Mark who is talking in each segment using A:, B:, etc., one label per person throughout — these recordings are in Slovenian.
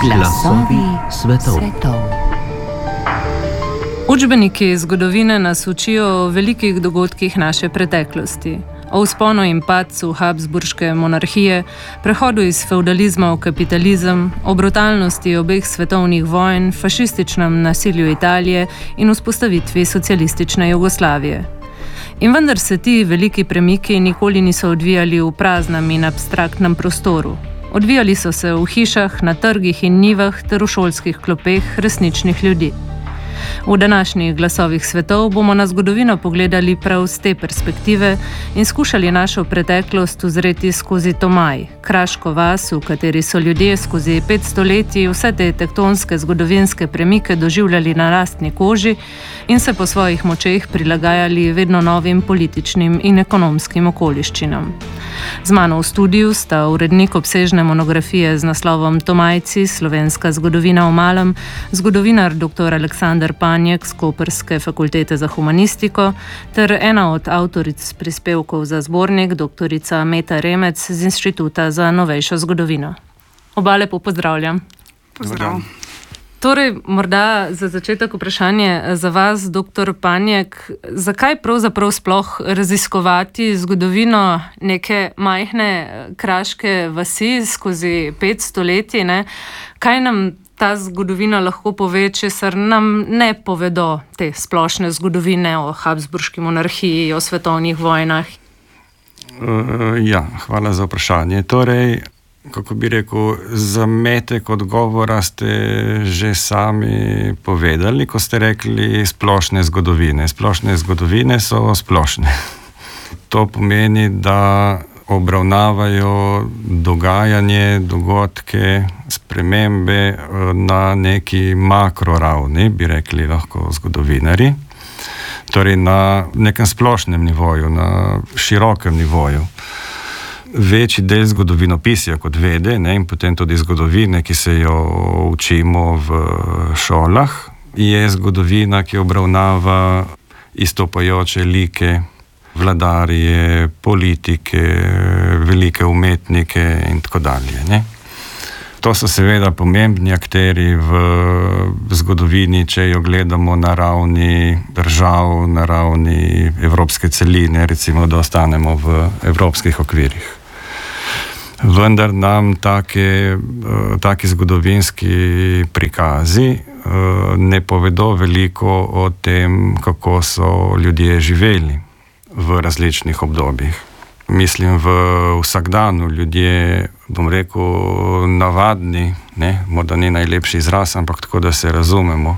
A: Glasovi svetov. Učbeniki zgodovine nas učijo o velikih dogodkih naše preteklosti. O vzponu in padcu Habsburške monarhije, prehodu iz feudalizma v kapitalizem, o brutalnosti obeh svetovnih vojn, fašističnem nasilju Italije in vzpostavitvi socialistične Jugoslavije. In vendar se ti veliki premiki nikoli niso odvijali v praznem in abstraktnem prostoru. Odvijali so se v hišah, na trgih in njivah ter v šolskih klopeh resničnih ljudi. V današnjih glasovih svetov bomo na zgodovino pogledali prav z te perspektive in skušali našo preteklost uzreti skozi Tomaj, kraško vas, v kateri so ljudje skozi 500 letij vse te tektonske zgodovinske premike doživljali na lastni koži in se po svojih močeh prilagajali vedno novim političnim in ekonomskim okoliščinam. Z mano v studiu sta urednik obsežne monografije z naslovom Tomajci, slovenska zgodovina v malem, zgodovinar dr. Aleksander Panjek z Koprske fakultete za humanistiko ter ena od avtoric prispevkov za zbornik, doktorica Meta Remec z Inštituta za novejšo zgodovino. Oba lepo pozdravljam.
B: Pozdrav.
A: Torej, morda za začetek vprašanje za vas, dr. Panjek, zakaj pravzaprav sploh raziskovati zgodovino neke majhne kraške vasi skozi 500 letij, ne? Kaj nam ta zgodovina lahko pove, česar nam ne povedo te splošne zgodovine o Habsburški monarhiji, o svetovnih vojnah?
B: Hvala za vprašanje. Torej, kako bi rekel, zametek odgovora ste že sami povedali, ko ste rekli splošne zgodovine. Splošne zgodovine so splošne. To pomeni, da obravnavajo dogajanje, dogodke, spremembe na neki makroravni, bi rekli lahko zgodovinari. Torej na nekem splošnem nivoju, na širokem nivoju. Večji del zgodovinopisja kot vede, ne, in potem tudi zgodovine, ki se jo učimo v šolah, je zgodovina, ki obravnava izstopajoče like, vladarje, politike, velike umetnike in tako dalje. Ne. To so seveda pomembni akteri v zgodovini, če jo gledamo na ravni držav, na ravni evropske celine, recimo, da ostanemo v evropskih okvirih. Vendar nam taki zgodovinski prikazi ne povedo veliko o tem, kako so ljudje živeli v različnih obdobjih. Mislim, v vsakdanu ljudje, bom rekel, navadni, ne, morda ni najlepši izraz, ampak tako, da se razumemo,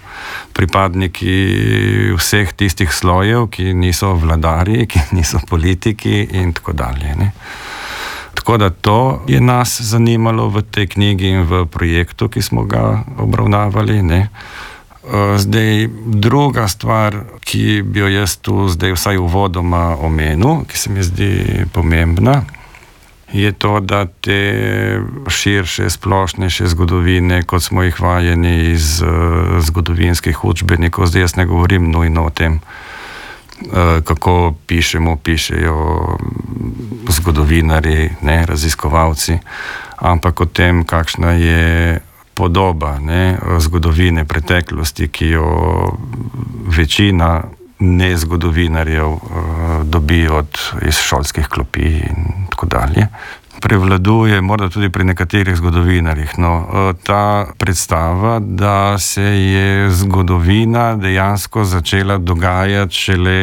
B: pripadniki vseh tistih slojev, ki niso vladarji, ki niso politiki in tako dalje, ne. Tako da to je nas zanimalo v tej knjigi in v projektu, ki smo ga obravnavali, ne. Zdaj, druga stvar, ki bi jo jaz tu zdaj vsaj uvodoma omenil, ki se mi zdi pomembna, je to, da te širše, splošnejše zgodovine, kot smo jih vajeni iz zgodovinskih učbenikov, zdaj jaz ne govorim nujno o tem, kako pišejo zgodovinari, ne, raziskovalci, ampak o tem, kakšna je podoba, ne, zgodovine preteklosti, ki jo večina nezgodovinarjev dobi iz šolskih klopi in tako dalje. Prevladuje morda tudi pri nekaterih zgodovinarjih. Ta predstava, da se je zgodovina dejansko začela dogajati šele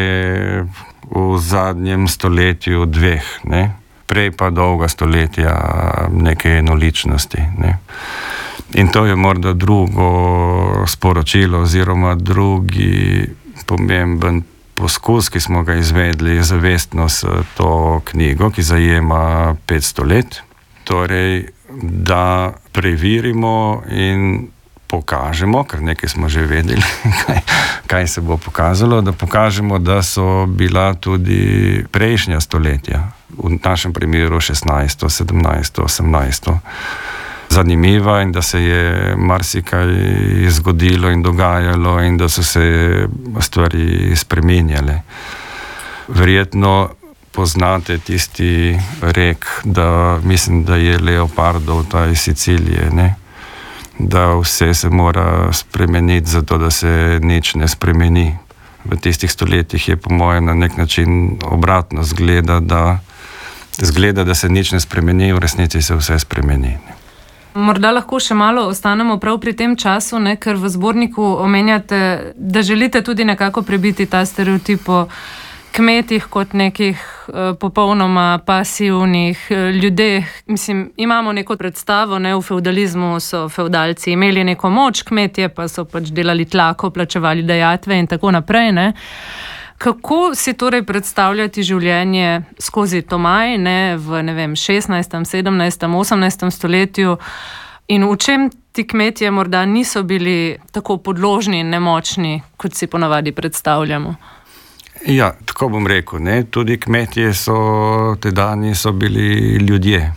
B: v zadnjem stoletju, dveh, ne. Prej pa dolga stoletja neke enoličnosti, ne. In to je morda drugo sporočilo oziroma drugi pomemben poskus, ki smo ga izvedli zavestno s to knjigo, ki zajema 500 let. Torej, da preverimo in pokažemo, ker nekaj smo že vedeli, kaj se bo pokazalo, da pokažemo, da so bila tudi prejšnja stoletja, v našem primeru 16., 17., 18., zanimiva in da se je marsikaj zgodilo in dogajalo in da so se stvari spreminjale. Verjetno poznate tisti rek, da mislim, da je Leopardov, ta iz Sicilije, ne? da vse se mora spremeniti, zato da se nič ne spremeni. V tistih stoletjih je po mojem na nek način obratno, zgleda, da se nič ne spremeni, v resnici se vse spremeni.
A: Morda lahko še malo ostanemo prav pri tem času, ne, ker v zborniku omenjate, da želite tudi nekako prebiti ta stereotip o kmetih kot nekih popolnoma pasivnih ljudeh. Mislim, imamo neko predstavo, ne, v fevdalizmu so fevdalci imeli neko moč, kmetje pa so pač delali tlako, plačevali dajatve in tako naprej, ne. Kako si torej predstavljati življenje skozi Tomaj, ne, v, ne vem, 16., 17., 18. stoletju in v čem ti kmetje morda niso bili tako podložni in nemočni, kot si ponavadi predstavljamo?
B: Ja, tako bom rekel, ne, tudi kmetje tedajni so bili ljudje,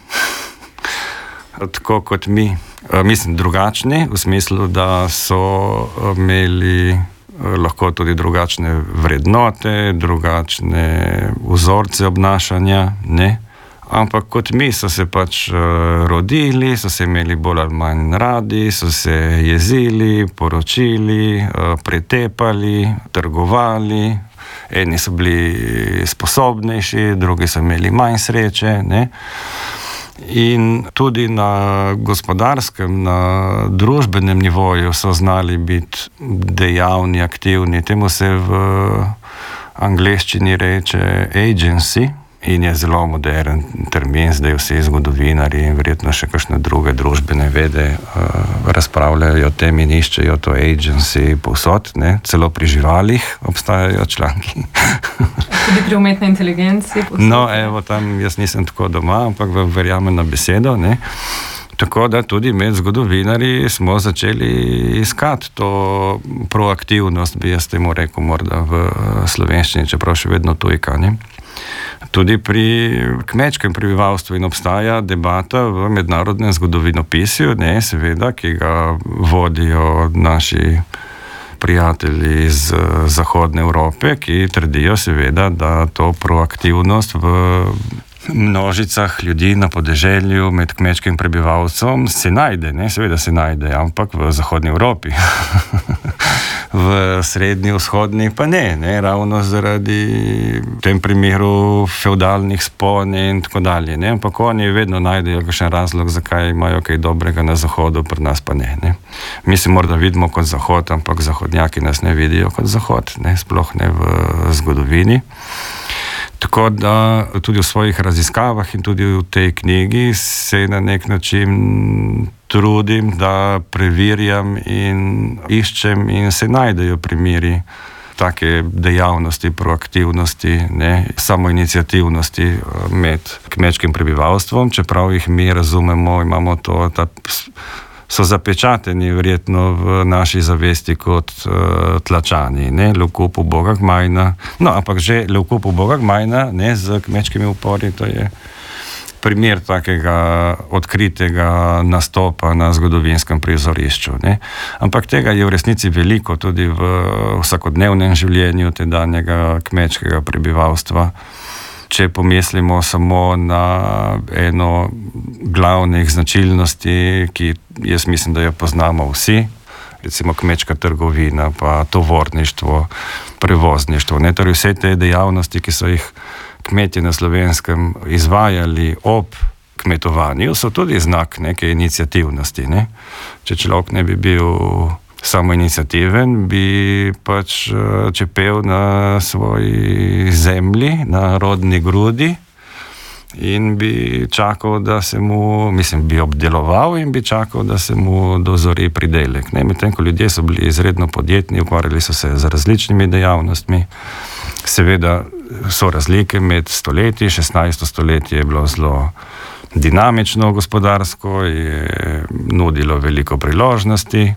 B: tako kot mi. Mislim, drugačni, v smislu, da so imeli lahko tudi drugačne vrednote, drugačne vzorce obnašanja, ne. Ampak kot mi so se pač rodili, so se imeli bolj ali manj radi, so se jezili, poročili, pretepali, trgovali. Eni so bili sposobnejši, drugi so imeli manj sreče, ne. In tudi na gospodarskem, na družbenem nivoju so znali biti dejavni, aktivni. Temu se v angleščini reče agency in je zelo moderen termin, zdaj vsi zgodovinarji in verjetno še kakšne druge družbene vede razpravljajo o tem in iščejo to agency povsod, ne, celo pri živalih obstajajo članki.
A: Tudi pri umetni inteligenci?
B: No, evo, tam jaz nisem tako doma, ampak verjamem na besedo, ne. Tako da tudi med zgodovinarji smo začeli iskati to proaktivnost, bi jaz temu rekel morda v slovenščini, čeprav še vedno tujka, ne. Tudi pri kmečkem prebivalstvu in obstaja debata v mednarodnem zgodovinopisju, ne, seveda, ki ga vodijo naši prijatelji iz Zahodne Evrope, ki trdijo seveda, da to proaktivnost v množicah ljudi na podeželju med kmečkim prebivalcem se najde, ne, seveda se najde, ampak v Zahodni Evropi. V srednji, vzhodni pa ne, ravno zaradi v tem primeru fevdalnih spon in tako dalje, ne, ampak oni vedno najdejo kakšen razlog, zakaj imajo kaj dobrega na Zahodu, pri nas pa ne. Mi se morda vidimo kot Zahod, ampak zahodnjaki nas ne vidijo kot Zahod, ne, sploh ne v zgodovini. Tako da tudi v svojih raziskavah in tudi v tej knjigi se na nek način trudim, da preverjam in iščem in se najdejo primeri take dejavnosti, proaktivnosti, ne, samoiniciativnosti med kmečkim prebivalstvom, čeprav jih mi razumemo, imamo to, so zapečateni verjetno v naši zavesti kot tlačani, ne, Levkup Boga Gmajna. No, ampak že Levkup Boga Gmajna, ne, z kmečkimi upori, to je primer takega odkritega nastopa na zgodovinskem prizorišču, ne. Ampak tega je v resnici veliko tudi v vsakodnevnem življenju tedanjega kmečkega prebivalstva. Če pomislimo samo na eno glavnih značilnosti, ki jaz mislim, da jo poznamo vsi, recimo kmečka trgovina, pa tovorništvo, prevozništvo, ne, torej vse te dejavnosti, ki so jih kmetje na Slovenskem izvajali ob kmetovanju, so tudi znak neke iniciativnosti, ne. Če človek ne bi bil samoiniciativen, bi pač čepel na svoji zemlji, na rodni grudi in bi čakal, da se mu, bi obdeloval in bi čakal, da se mu dozori pridelek, ne. Medtem ko ljudje so bili izredno podjetni, ukvarjali so se z različnimi dejavnostmi. Seveda so razlike med stoletji, 16. stoletje je bilo zelo dinamično gospodarsko, je nudilo veliko priložnosti,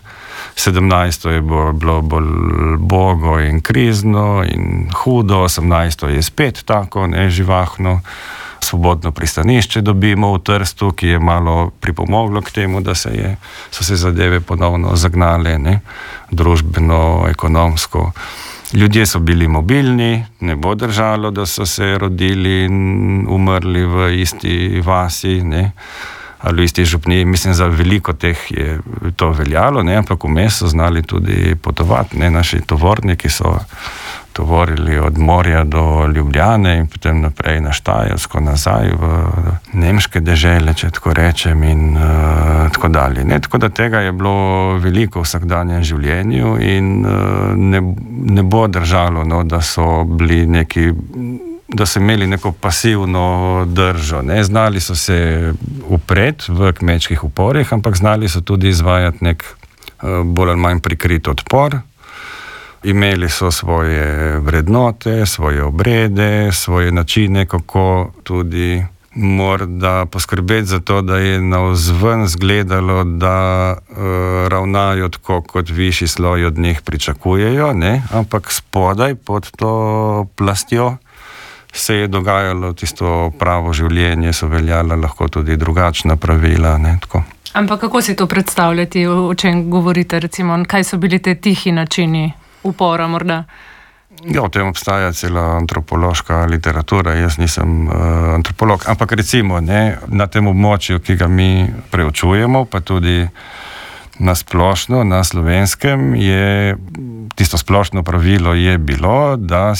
B: 17. je bilo bolj bogo in krizno in hudo, 18. je spet tako, ne, živahno, svobodno pristanišče dobimo v Trstu, ki je malo pripomoglo k temu, da so se zadeve ponovno zagnale, ne, družbeno, ekonomsko. Ljudje so bili mobilni, ne bo držalo, da so se rodili in umrli v isti vasi, ne. ali v isti župniji. Mislim, za veliko teh je to veljalo, ne, ampak vmes so znali tudi potovati, ne, naši tovorniki so tovorili od morja do Ljubljane in potem naprej na Štajersko, nazaj v nemške dežele, če tako rečem, in tako dalje. Ne? Tako da tega je bilo veliko v vsakdanjem življenju in ne bo držalo, no, da so bili da so imeli neko pasivno držo. Ne? Znali so se upreti v kmečkih uporih, ampak znali so tudi izvajati nek bolj ali manj prikrit odpor. Imeli so svoje vrednote, svoje obrede, svoje načine, kako tudi morda poskrbeti za to, da je navzven izgledalo, da ravnajo tako, kot višji sloj od njih pričakujejo, ne? Ampak spodaj pod to plastjo se je dogajalo tisto pravo življenje, so veljala lahko tudi drugačna pravila. Ne? Tako.
A: Ampak kako si to predstavljati, o čem govorite, recimo, kaj so bili te tihi načini upora morda?
B: Ja, o tem obstaja cela antropološka literatura, jaz nisem antropolog, ampak recimo, ne, na tem območju, ki ga mi preučujemo, pa tudi na splošno, na Slovenskem, je tisto splošno pravilo je bilo, da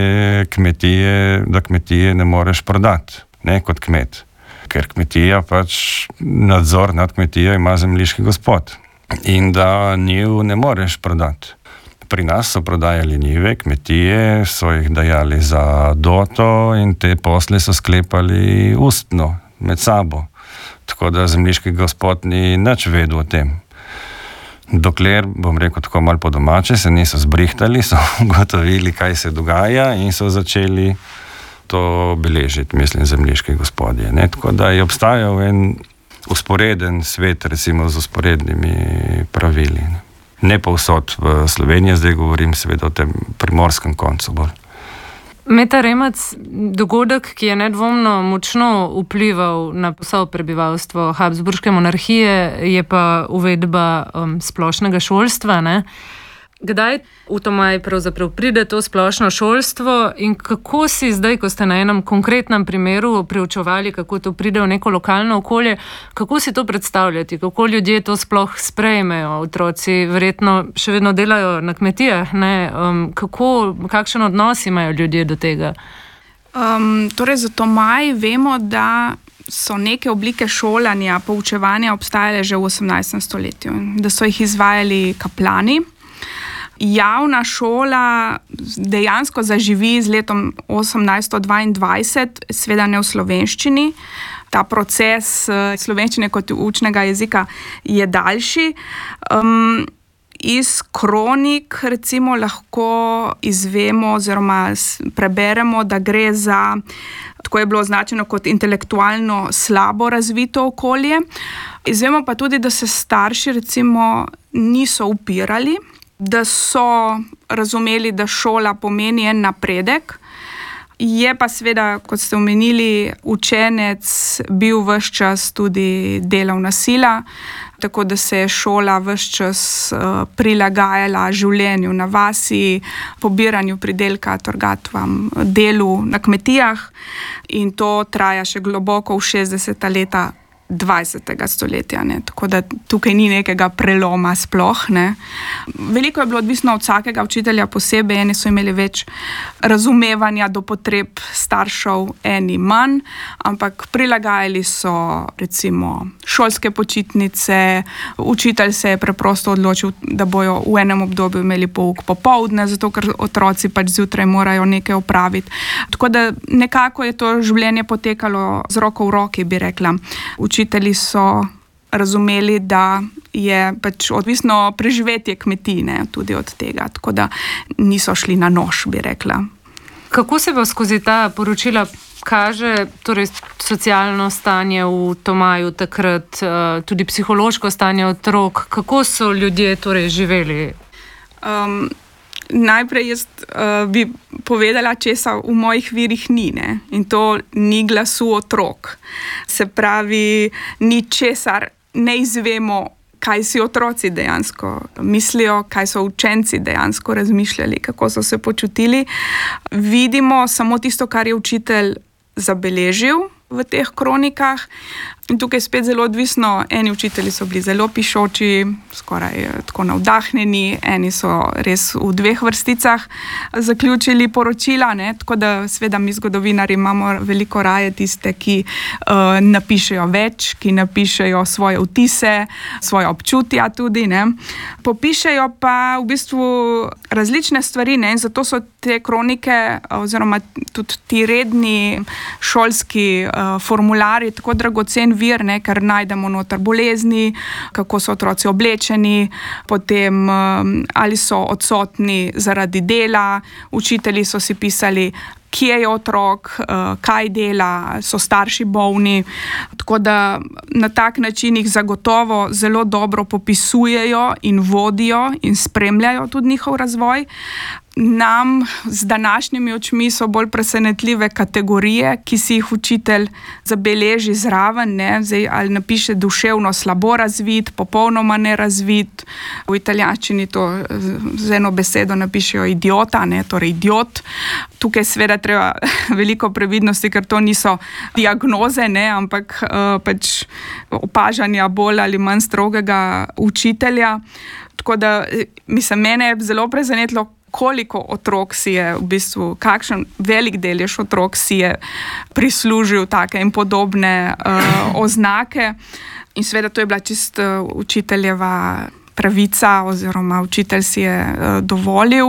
B: kmetije ne moreš prodati, ne, kot kmet. Ker kmetija pač nadzor nad kmetijo ima zemljiški gospod in da njiv ne moreš prodati. Pri nas so prodajali njive, kmetije, so jih dajali za doto in te posle so sklepali ustno, med sabo. Tako da zemljiški gospod ni nič vedel o tem. Dokler, bom rekel tako malo po domače, se niso zbrihtali, so ugotovili, kaj se dogaja in so začeli to beležiti, mislim, zemljiški gospodje. Ne? Tako da je obstajal en usporeden svet, recimo z usporednimi pravili. Ne povsod v Sloveniji, zdaj govorim seveda o tem primorskem koncu bolj.
A: Meta Remac, dogodek, ki je nedvomno močno vplival na vso prebivalstvo Habsburške monarhije, je pa uvedba splošnega šolstva, ne? Kdaj v Tomaji pravzaprav pride to splošno šolstvo in kako si zdaj, ko ste na enem konkretnem primeru preučevali, kako to pride v neko lokalno okolje, kako si to predstavljati, kako ljudje to sploh sprejmejo, otroci verjetno še vedno delajo na kmetijah, ne? Kakšen odnos imajo ljudje do tega?
C: Torej za Tomaj vemo, da so neke oblike šolanja, poučevanja obstajale že v 18. stoletju, da so jih izvajali kaplani. Javna šola dejansko zaživi z letom 1822, seveda ne v slovenščini. Ta proces slovenščine kot učnega jezika je daljši. Iz kronik recimo lahko izvemo oziroma preberemo, da gre za, tako je bilo označeno kot intelektualno slabo razvito okolje. Izvemo pa tudi, da se starši recimo niso upirali, da so razumeli, da šola pomeni en napredek. Je pa seveda, kot ste omenili, učenec bil ves čas tudi delovna sila, tako da se je šola ves čas prilagajala življenju na vasi, pobiranju pridelka, trgatvam, delu na kmetijah in to traja še globoko v 60. leta 20. stoletja, ne. Tako da tukaj ni nekega preloma sploh, ne. Veliko je bilo odvisno od vsakega učitelja posebej, eni so imeli več razumevanja do potreb staršev, eni manj, ampak prilagajali so recimo šolske počitnice, učitelj se je preprosto odločil, da bojo v enem obdobju imeli pouk popoldne, zato ker otroci pač zjutraj morajo nekaj opraviti. Tako da nekako je to življenje potekalo z roko v roki, bi rekla. Učitelji so razumeli, da je pač odvisno preživetje kmetije tudi od tega, tako da niso šli na nož, bi rekla.
A: Kako se pa skozi ta poročila kaže torej socialno stanje v Tomaju takrat, tudi psihološko stanje otrok? Kako so ljudje torej živeli?
C: Najprej jaz bi povedala, česa v mojih virih ni, ne? In to ni glasu otrok. Se pravi, ni česar ne izvemo, kaj si otroci dejansko mislijo, kaj so učenci dejansko razmišljali, kako so se počutili. Vidimo samo tisto, kar je učitelj zabeležil v teh kronikah In tukaj je spet zelo odvisno, eni učitelji so bili zelo pišoči, skoraj tako navdahnjeni, eni so res v 2 vrsticah zaključili poročila, ne? Tako da seveda mi zgodovinarji imamo veliko raje tiste, ki napišejo več, ki napišejo svoje vtise, svoje občutja tudi, ne? Popišejo pa v bistvu različne stvari, ne? In zato so te kronike oziroma tudi ti redni šolski formulari tako dragocen vir, ne, ker najdemo noter bolezni, kako so otroci oblečeni, potem ali so odsotni zaradi dela, učitelji so si pisali, kje je otrok, kaj dela, so starši bolni, tako da na tak način jih zagotovo zelo dobro popisujejo in vodijo in spremljajo tudi njihov razvoj. Nam z današnjimi očmi so bolj presenetljive kategorije, ki si jih učitelj zabeleži zraven, ne? Zdaj, ali napiše duševno slabo razvit, popolnoma nerazvit, v italijanščini to z eno besedo napišejo idiota, ne? Torej idiot. Tukaj seveda treba veliko previdnosti, ker to niso diagnoze, ne? Ampak pač opažanja bolj ali manj strogega učitelja. Tako da, mislim, mene je zelo presenetilo, koliko otrok si je v bistvu, kakšen velik delež otrok si je prislužil take in podobne oznake. In seveda to je bila čisto učiteljeva pravica oziroma učitelj si je dovolil.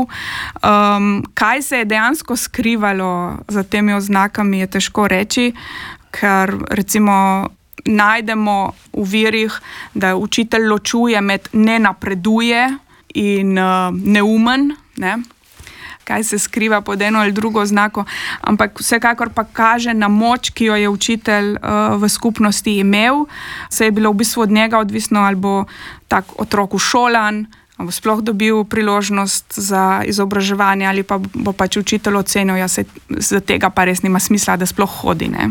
C: Kaj se je dejansko skrivalo za temi oznakami, je težko reči, ker recimo najdemo v virih, da učitelj ločuje med ne napreduje in neumen, ne? Kaj se skriva pod eno ali drugo oznako, ampak vsekakor pa kaže na moč, ki jo je učitelj v skupnosti imel. Se je bilo v bistvu od njega odvisno, ali bo tak otrok šolan, ali bo sploh dobil priložnost za izobraževanje, ali pa bo pač učitelj ocenil, ja, se za tega pa res nima smisla, da sploh hodi, ne?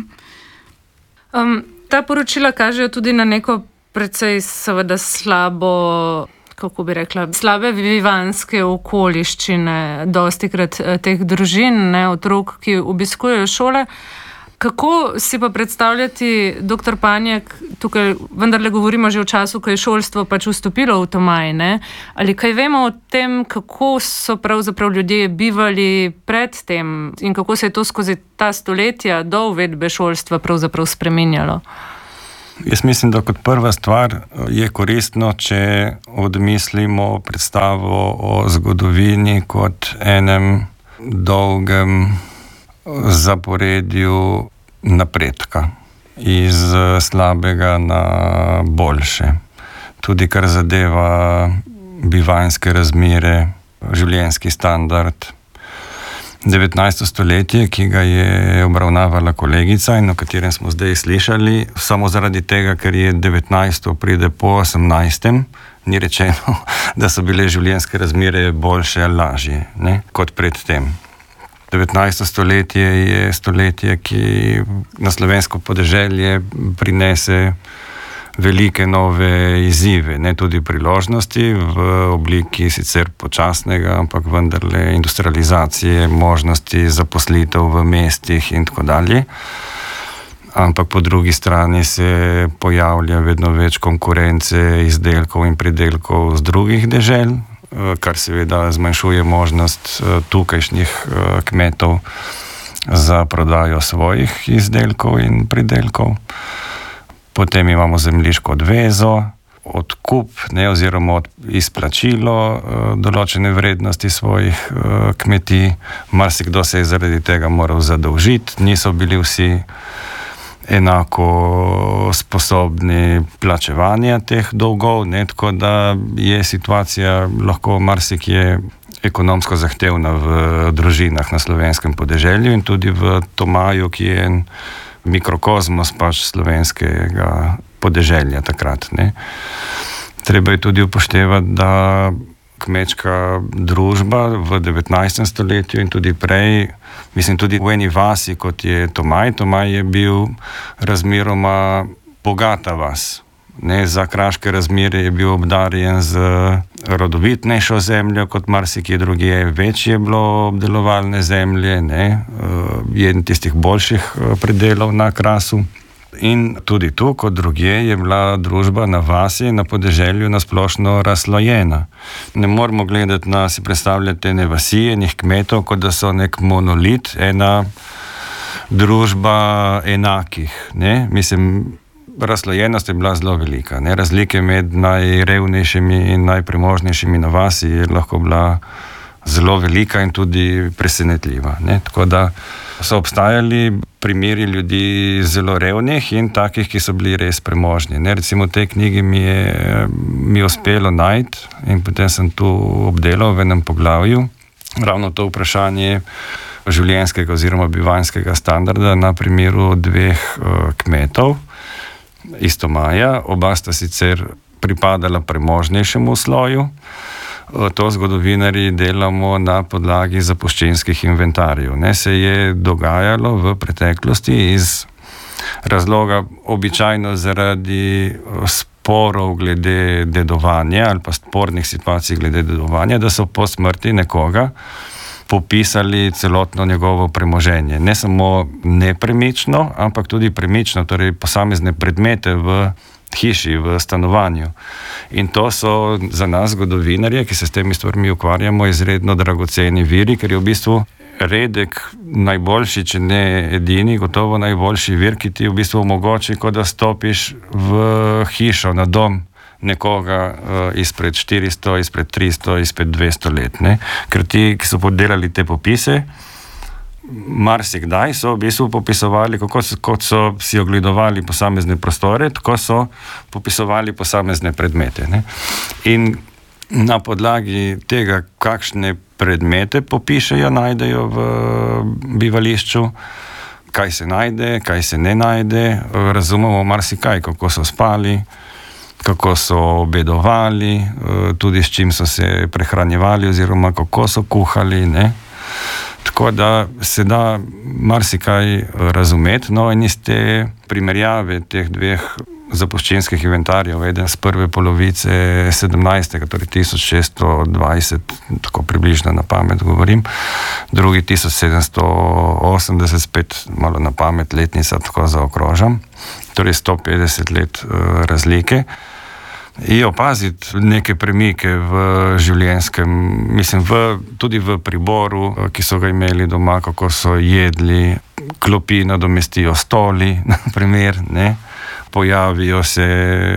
A: Ta poročila kažejo tudi na neko precej seveda slabo, kako bi rekla, slabe bivanjske okoliščine, dostikrat teh družin, ne, otrok, ki obiskujejo šole. Kako si pa predstavljati, dr. Panjak, tukaj vendarle govorimo že o času, ko je šolstvo pač vstopilo v Tomaj, ne? Ali kaj vemo o tem, kako so pravzaprav ljudje bivali pred tem in kako se je to skozi ta stoletja do uvedbe šolstva pravzaprav spreminjalo?
B: Jaz mislim, da kot prva stvar je koristno, če odmislimo predstavo o zgodovini kot enem dolgem zaporedju napredka iz slabega na boljše. Tudi kar zadeva bivanjske razmere, življenjski standard. 19. stoletje, ki ga je obravnavala kolegica in o katerem smo zdaj slišali, samo zaradi tega, ker je 19. pride po 18. ni rečeno, da so bile življenjske razmere boljše ali lažje, ne, kot pred tem. 19. stoletje je stoletje, ki na slovensko podeželje prinese velike nove izzive, ne tudi priložnosti v obliki sicer počasnega, ampak vendarle industrializacije, možnosti zaposlitev v mestih in tako dalje. Ampak po drugi strani se pojavlja vedno več konkurence izdelkov in pridelkov z drugih dežel, kar seveda zmanjšuje možnost tukajšnjih kmetov za prodajo svojih izdelkov in pridelkov. Potem imamo zemljiško odvezo, odkup, ne, oziroma izplačilo določene vrednosti svojih kmetij. Marsikdo se je zaradi tega moral zadolžiti, niso bili vsi enako sposobni plačevanja teh dolgov, ne, tako da je situacija lahko marsikje ekonomsko zahtevna v družinah na slovenskem podeželju in tudi v Tomaju, ki je en mikrokozmos pač slovenskega podeželja takrat, ne. Treba je tudi upoštevati, da kmečka družba v 19. stoletju in tudi prej, mislim tudi v eni vasi, kot je Tomaj. Tomaj je bil razmeroma bogata vas. Ne, za kraške razmere je bil obdarjen z rodovitnejšo zemljo kot marsikje drugje, več je bilo obdelovalne zemlje, ne, je tistih boljših predelov na Krasu. In tudi tu, kot drugje, je bila družba na vasi, na podeželju nasplošno razslojena. Ne moramo gledati si predstavljati ene vasi, enih kmetov, kot da so nek monolit, ena družba enakih. Ne? Mislim, razslojenost je bila zelo velika. Ne? Razlike med najrevnejšimi in najpremožnejšimi na vasi je lahko bila zelo velika in tudi presenetljiva. Ne? Tako da so obstajali primeri ljudi zelo revnih in takih, ki so bili res premožni. Ne? Recimo v tej knjigi mi je uspelo najti in potem sem tu obdelal v enem poglavju ravno to vprašanje življenjskega oziroma bivanjskega standarda na primeru dveh kmetov iz Tomaja. Oba sta sicer pripadala premožnejšemu sloju. To zgodovinarji delamo na podlagi zapuščinskih inventarjev. Ne, se je dogajalo v preteklosti iz razloga običajno zaradi sporov glede dedovanja ali pa spornih situacij glede dedovanja, da so po smrti nekoga popisali celotno njegovo premoženje. Ne samo nepremično, ampak tudi premično, torej posamezne predmete v hiši, v stanovanju. In to so za nas zgodovinarje, ki se s temi stvarmi ukvarjamo, izredno dragoceni viri, ker je v bistvu redek najboljši, če ne edini, gotovo najboljši vir, ki ti v bistvu omogoči, ko da stopiš v hišo, na dom nekoga izpred 400, izpred 300, izpred 200 let. Ne? Ker ti, ki so podelali te popise, marsikdaj so v bistvu popisovali, kot so si ogledovali posamezne prostore, tako so popisovali posamezne predmete. Ne? In na podlagi tega, kakšne predmete popišejo, najdejo v bivališču, kaj se najde, kaj se ne najde, razumemo marsikaj, kako so spali, kako so obedovali, tudi s čim so se prehranjevali oziroma kako so kuhali, ne? Tako da se da marsikaj razumeti. No, in iz te primerjave teh dveh zapuščinskih inventarjev, eden z prve polovice 17. torej 1620, tako približno na pamet govorim, drugi 1780, spet malo na pamet, letnica tako zaokrožam, torej 150 let razlike. Je opaziti neke premike v življenjskem, mislim, tudi v priboru, ki so ga imeli doma, kako so jedli, klopi nadomestijo stoli, na primer, ne. Pojavijo se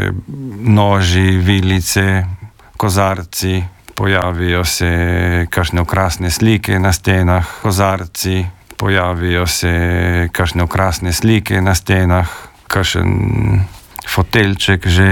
B: noži, vilice, kozarci, pojavijo se kakšne okrasne slike na stenah, kozarci, pojavijo se kakšne okrasne slike na stenah, kakšen foteljček že